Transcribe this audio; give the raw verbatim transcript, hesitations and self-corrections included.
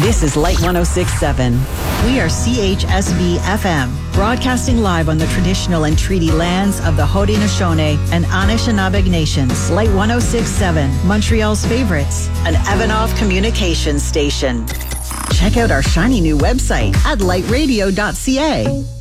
This is Light one oh six point seven. We are C H S V F M, broadcasting live on the traditional and treaty lands of the Haudenosaunee and Anishinaabe nations. Light one oh six point seven, Montreal's favorites, an Evanoff communications station. Check out our shiny new website at light radio dot c a.